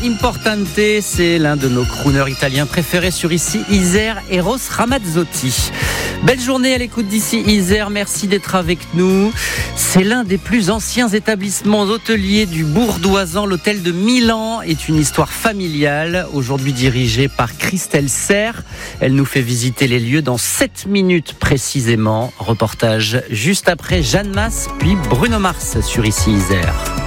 Importante, c'est l'un de nos crooners italiens préférés sur Ici Isère, Eros Ramazzotti. Belle journée à l'écoute d'Ici Isère, merci d'être avec nous. C'est l'un des plus anciens établissements hôteliers du Bourdoisan. L'hôtel de Milan est une histoire familiale, aujourd'hui dirigée par Christelle Serre. Elle nous fait visiter les lieux dans 7 minutes précisément. Reportage juste après Jeanne Masse, puis Bruno Mars sur Ici Isère.